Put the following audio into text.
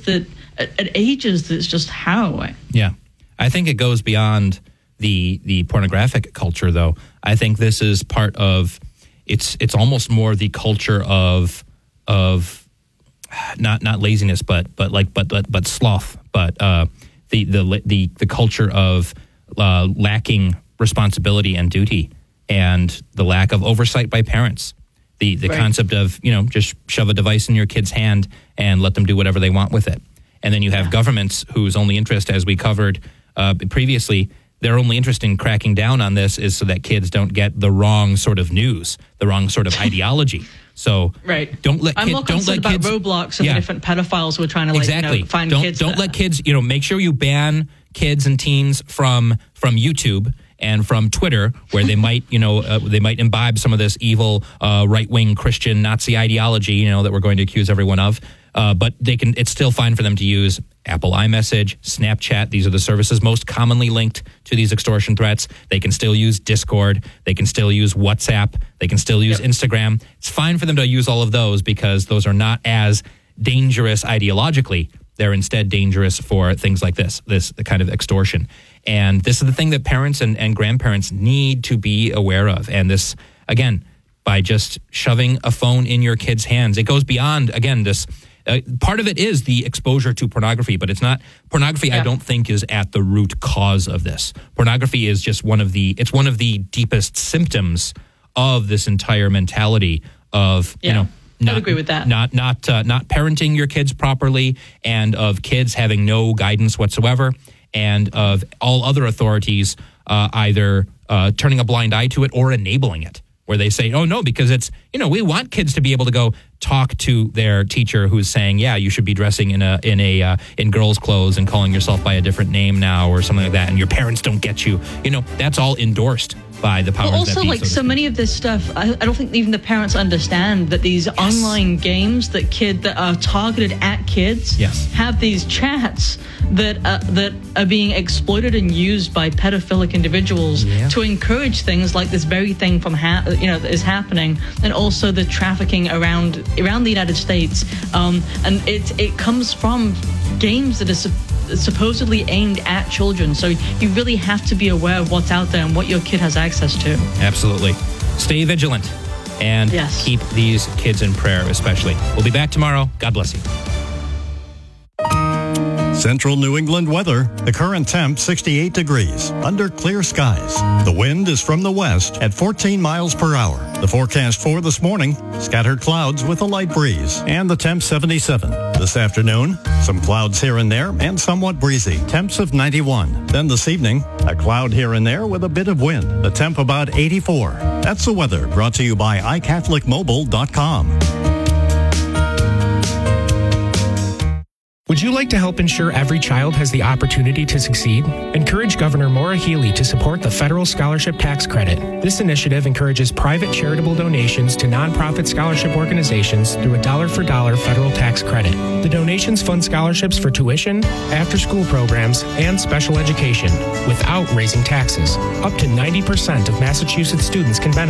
that at ages that's just harrowing. Yeah. I think it goes beyond the pornographic culture, though. I think this is part of it's almost more the culture of not laziness, but sloth, but the culture of lacking responsibility and duty, and the lack of oversight by parents. The right. concept of, just shove a device in your kid's hand and let them do whatever they want with it. And then you have governments whose only interest, as we covered previously, their only interest in cracking down on this is so that kids don't get the wrong sort of news, the wrong sort of ideology. So don't let kids... I'm more concerned about Roblox and the different pedophiles who are trying to find kids. Don't let kids, make sure you ban kids and teens from YouTube and from Twitter, where they might, they might imbibe some of this evil right-wing Christian Nazi ideology, that we're going to accuse everyone of. But it's still fine for them to use Apple iMessage, Snapchat. These are the services most commonly linked to these extortion threats. They can still use Discord. They can still use WhatsApp. They can still use Instagram. It's fine for them to use all of those because those are not as dangerous ideologically. They're instead dangerous for things like this kind of extortion. And this is the thing that parents and grandparents need to be aware of. And this, again, by just shoving a phone in your kid's hands, it goes beyond, again, this... part of it is the exposure to pornography, but it's not pornography. I don't think is at the root cause of this. Pornography is just one of the deepest symptoms of this entire mentality of I'd agree with that. Not parenting your kids properly, and of kids having no guidance whatsoever, and of all other authorities either turning a blind eye to it or enabling it. Where they say, oh, no, because it's, we want kids to be able to go talk to their teacher who's saying, yeah, you should be dressing in girls' clothes and calling yourself by a different name now or something like that, and your parents don't get you. That's all endorsed by the powers that be. So many of this stuff, I don't think even the parents understand that these online games that are targeted at kids have these chats that are being exploited and used by pedophilic individuals to encourage things like this very thing that is happening, and also the trafficking around the United States. And it comes from games that are supposedly aimed at children. So you really have to be aware of what's out there and what your kid has access to. Absolutely. Stay vigilant and keep these kids in prayer, especially. We'll be back tomorrow. God bless you. Central New England weather. The current temp 68 degrees under clear skies. The wind is from the west at 14 miles per hour. The forecast for this morning, scattered clouds with a light breeze, and the temp 77. This afternoon, some clouds here and there and somewhat breezy. Temps of 91. Then this evening, a cloud here and there with a bit of wind. The temp about 84. That's the weather brought to you by iCatholicMobile.com. Would you like to help ensure every child has the opportunity to succeed? Encourage Governor Maura Healey to support the Federal Scholarship Tax Credit. This initiative encourages private charitable donations to nonprofit scholarship organizations through a dollar-for-dollar federal tax credit. The donations fund scholarships for tuition, after-school programs, and special education without raising taxes. Up to 90% of Massachusetts students can benefit.